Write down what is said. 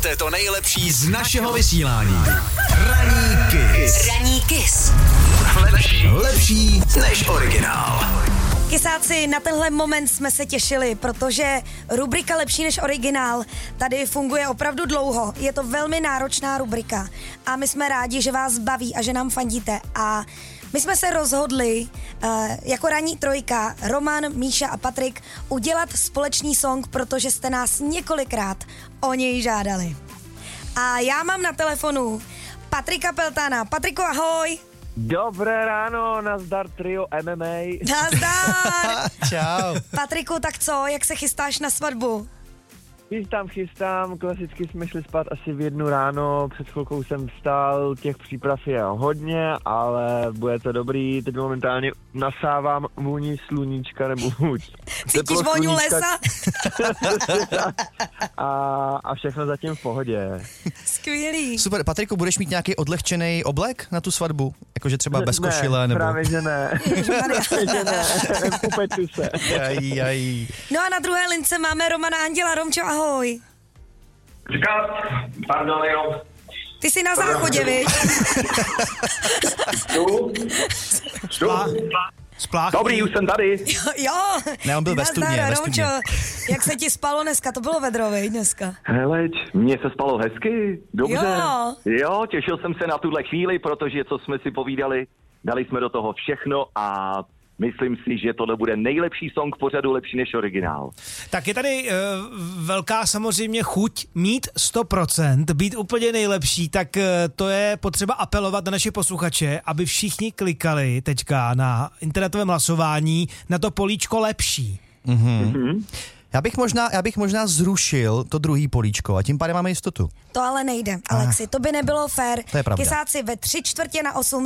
Posloucháte to nejlepší z našeho vysílání. Ranní Kiss. Ranní Kiss. Lepší než originál. Kysáci, na tenhle moment jsme se těšili, protože rubrika Lepší než originál tady funguje opravdu dlouho. Je to velmi náročná rubrika a my jsme rádi, že vás baví a že nám fandíte. A my jsme se rozhodli jako ranní trojka, Roman, Míša a Patrik, udělat společný song, protože jste nás několikrát o něj žádali. A já mám na telefonu Patrika Peltána. Patriku, ahoj! Dobré ráno, nazdar trio MMA. Nazdar! Čau. Patriku, tak co, jak se chystáš na svatbu? Chystám, klasicky jsme šli spát asi v 1 ráno, před chvilkou jsem vstal, těch příprav je hodně, ale bude to dobrý, teď momentálně nasávám vůni sluníčka, nebo Cítíš vůni lesa? a všechno zatím v pohodě. Skvělý. Super, Patriku, budeš mít nějaký odlehčený oblek na tu svatbu? Jakože třeba bez košile, nebo... Právě že ne. Upeču se. Aj. No a na druhé lince máme Romana Anděla. Romčo, ahoj. Říkat, pardon, jo. Ty jsi na záchodě, viď? Dobrý, už jsem tady. Jo. Ne, on byl ve studně. Romčo, jak se ti spalo dneska? To bylo vedro, viď, dneska? Heleč, mně se spalo hezky, dobře. Jo. Těšil jsem se na tuhle chvíli, protože co jsme si povídali, dali jsme do toho všechno a myslím si, že tohle bude nejlepší song pořadu, lepší než originál. Tak je tady velká samozřejmě chuť mít 100%, být úplně nejlepší, tak to je potřeba apelovat na naše posluchače, aby všichni klikali teďka na internetovém hlasování na to políčko lepší. Mm-hmm. Já bych možná zrušil to druhý políčko a tím pádem máme jistotu. To ale nejde, Alexi, to by nebylo fér. To je pravda. Kysáci, ve 7:45